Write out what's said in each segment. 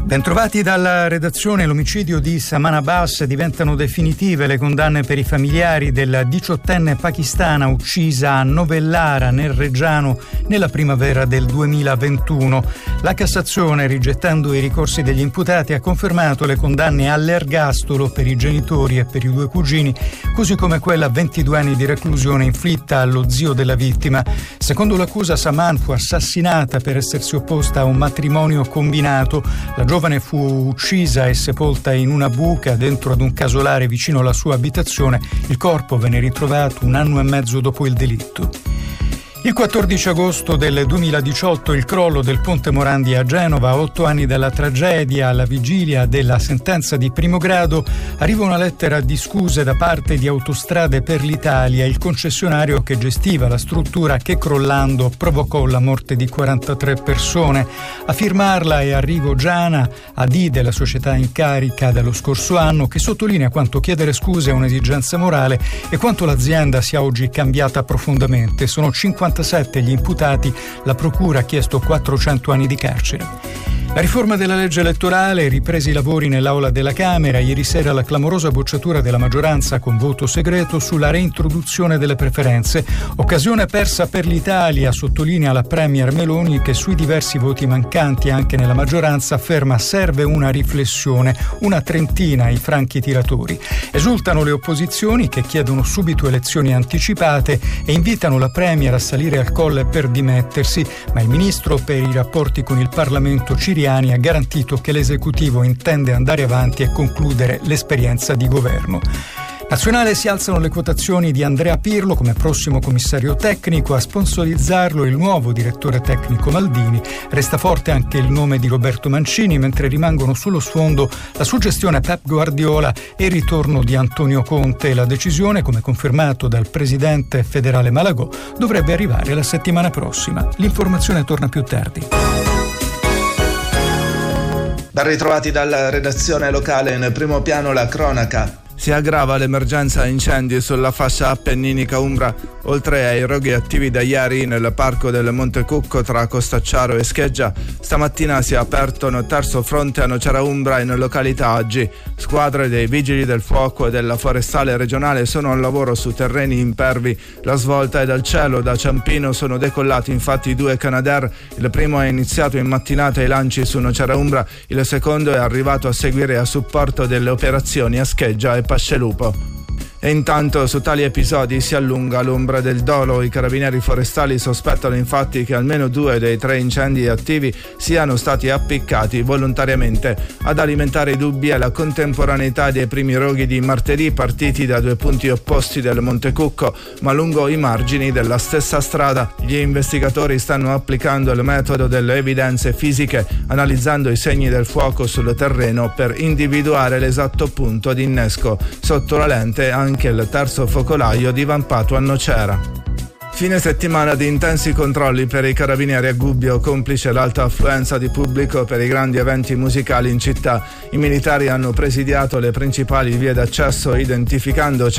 Bentrovati dalla redazione. L'omicidio di Saman Abbas, diventano definitive le condanne per i familiari della 18enne pakistana uccisa a Novellara nel Reggiano nella primavera del 2021. La Cassazione, rigettando i ricorsi degli imputati, ha confermato le condanne all'ergastolo per i genitori e per i due cugini, così come quella a 22 anni di reclusione inflitta allo zio della vittima. Secondo l'accusa, Saman fu assassinata per essersi opposta a un matrimonio combinato. La giovane fu uccisa e sepolta in una buca dentro ad un casolare vicino alla sua abitazione. Il corpo venne ritrovato 1 anno e mezzo dopo il delitto. Il 14 agosto del 2018 il crollo del Ponte Morandi a Genova, 8 anni dalla tragedia, alla vigilia della sentenza di primo grado, arriva una lettera di scuse da parte di Autostrade per l'Italia, il concessionario che gestiva la struttura che crollando provocò la morte di 43 persone. A firmarla è Arrigo Giana, AD della società in carica dallo scorso anno, che sottolinea quanto chiedere scuse è un'esigenza morale e quanto l'azienda sia oggi cambiata profondamente. Sono 57 gli imputati, la procura ha chiesto 400 anni di carcere. La riforma della legge elettorale, ripresi i lavori nell'aula della Camera, ieri sera la clamorosa bocciatura della maggioranza con voto segreto sulla reintroduzione delle preferenze, occasione persa per l'Italia, sottolinea la premier Meloni, che sui diversi voti mancanti anche nella maggioranza afferma serve una riflessione, una trentina i franchi tiratori. Esultano le opposizioni che chiedono subito elezioni anticipate e invitano la premier a salire al colle per dimettersi, ma il ministro per i rapporti con il Parlamento Ciriani ha garantito che l'esecutivo intende andare avanti e concludere l'esperienza di governo. Nazionale, si alzano le quotazioni di Andrea Pirlo come prossimo commissario tecnico, a sponsorizzarlo il nuovo direttore tecnico Maldini. Resta forte anche il nome di Roberto Mancini, mentre rimangono sullo sfondo la suggestione Pep Guardiola e il ritorno di Antonio Conte. La decisione, come confermato dal presidente federale Malagò, dovrebbe arrivare la settimana prossima. L'informazione torna più tardi. Ben ritrovati dalla redazione locale. In primo piano la cronaca. Si aggrava l'emergenza incendi sulla fascia appenninica umbra, oltre ai roghi attivi da ieri nel parco del Monte Cucco tra Costacciaro e Scheggia. Stamattina si è aperto un terzo fronte a Nocera Umbra in località Aggi. Squadre dei vigili del fuoco e della forestale regionale sono al lavoro su terreni impervi. La svolta è dal cielo. Da Ciampino sono decollati infatti 2 Canadair. Il primo è iniziato in mattinata i lanci su Nocera Umbra, il secondo è arrivato a seguire a supporto delle operazioni a Scheggia e Pascelupo. E intanto su tali episodi si allunga l'ombra del dolo. I carabinieri forestali sospettano infatti che almeno 2 dei 3 incendi attivi siano stati appiccati volontariamente. Ad alimentare i dubbi è la contemporaneità dei primi roghi di martedì, partiti da 2 punti opposti del Monte Cucco, ma lungo i margini della stessa strada. Gli investigatori stanno applicando il metodo delle evidenze fisiche, analizzando i segni del fuoco sul terreno per individuare l'esatto punto di innesco. Sotto la lente anche il terzo focolaio divampato a Nocera. Fine settimana di intensi controlli per i carabinieri a Gubbio, complice l'alta affluenza di pubblico per i grandi eventi musicali in città. I militari hanno presidiato le principali vie d'accesso, identificando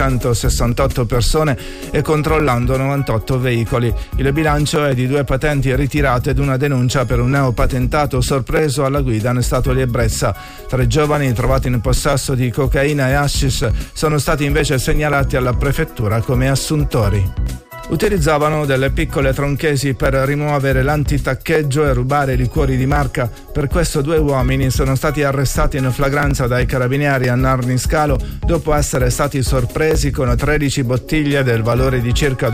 168 persone e controllando 98 veicoli. Il bilancio è di 2 patenti ritirate ed una denuncia per un neopatentato sorpreso alla guida in stato di ebbrezza. 3 giovani trovati in possesso di cocaina e hashish sono stati invece segnalati alla prefettura come assuntori. Utilizzavano delle piccole tronchesi per rimuovere l'antitaccheggio e rubare liquori di marca. Per questo 2 uomini sono stati arrestati in flagranza dai carabinieri a Narniscalo dopo essere stati sorpresi con 13 bottiglie del valore di circa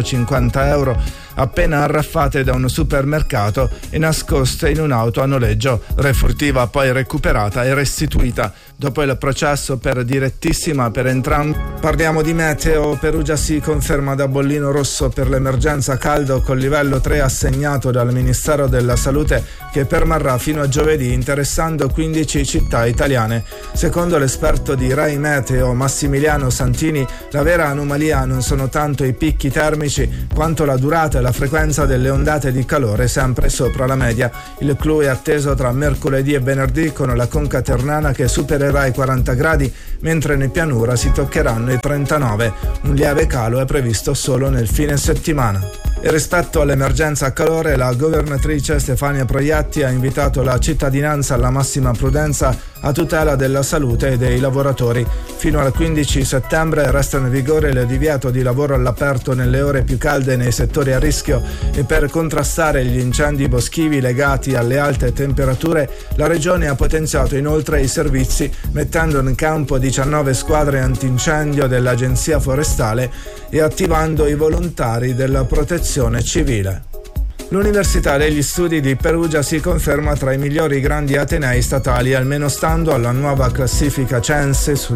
250 euro appena arraffate da un supermercato e nascoste in un'auto a noleggio. Refurtiva poi recuperata e restituita. Dopo il processo per direttissima per entrambi, parliamo di meteo. Perugia si conferma da bollino rosso per l'emergenza caldo con livello 3 assegnato dal Ministero della Salute, che permarrà fino a giovedì interessando 15 città italiane. Secondo l'esperto di Rai Meteo Massimiliano Santini, la vera anomalia non sono tanto i picchi termici quanto la durata e la frequenza delle ondate di calore sempre sopra la media. Il clou è atteso tra mercoledì e venerdì, con la conca ternana che supererà i 40 gradi, mentre in pianura si toccheranno i 39. Un lieve calo è previsto solo nel fine settimana. E rispetto all'emergenza calore, la governatrice Stefania Proietti ha invitato la cittadinanza alla massima prudenza a tutela della salute dei lavoratori. Fino al 15 settembre resta in vigore il divieto di lavoro all'aperto nelle ore più calde nei settori a rischio e per contrastare gli incendi boschivi legati alle alte temperature la Regione ha potenziato inoltre i servizi mettendo in campo 19 squadre antincendio dell'Agenzia Forestale e attivando i volontari della Protezione Civile. L'Università degli Studi di Perugia si conferma tra i migliori grandi atenei statali, almeno stando alla nuova classifica Censis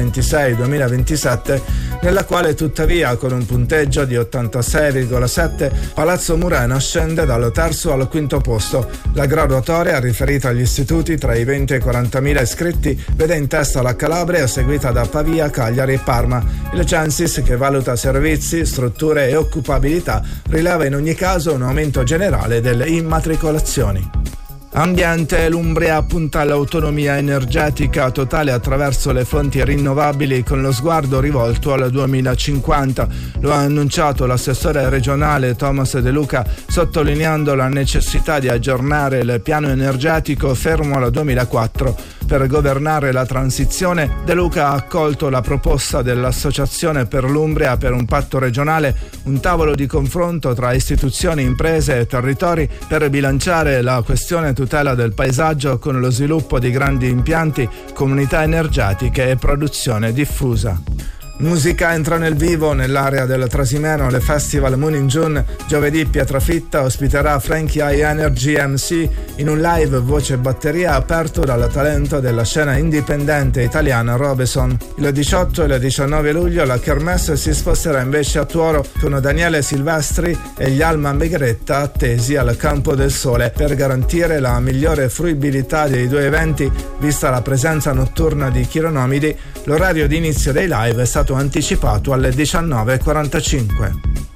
2026-2027, nella quale tuttavia con un punteggio di 86,7 Palazzo Murena scende dal terzo al quinto posto. La graduatoria, riferita agli istituti tra i 20 e i 40.000 iscritti, vede in testa la Calabria, seguita da Pavia, Cagliari e Parma. Il Censis, che valuta servizi, strutture e occupabilità, rileva in ogni caso un aumento generale delle immatricolazioni. Ambiente. L'Umbria punta all'autonomia energetica totale attraverso le fonti rinnovabili con lo sguardo rivolto al 2050. Lo ha annunciato l'assessore regionale Thomas De Luca, sottolineando la necessità di aggiornare il piano energetico fermo al 2004. Per governare la transizione, De Luca ha accolto la proposta dell'Associazione per l'Umbria per un patto regionale, un tavolo di confronto tra istituzioni, imprese e territori per bilanciare la questione tutela del paesaggio con lo sviluppo di grandi impianti, comunità energetiche e produzione diffusa. Musica. Entra nel vivo nell'area del Trasimeno le Festival Moon in June. Giovedì Pietrafitta ospiterà Frankie High Energy MC in un live voce e batteria aperto dal talento della scena indipendente italiana Robeson. Il 18 e il 19 luglio la Kermesse si sposterà invece a Tuoro con Daniele Silvestri e gli Alma Megretta attesi al Campo del Sole. Per garantire la migliore fruibilità dei due eventi, vista la presenza notturna di chironomidi, l'orario di inizio dei live è stato anticipato alle 19:45.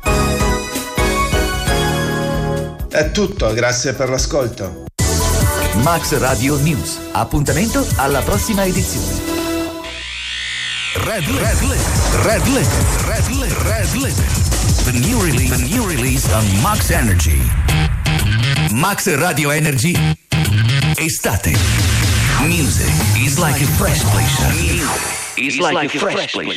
È tutto, grazie per l'ascolto. Max Radio News. Appuntamento alla prossima edizione. Red Limit. The new release on Max Energy. Max Radio Energy. Estate. Music is like a fresh place. It's like a fresh place.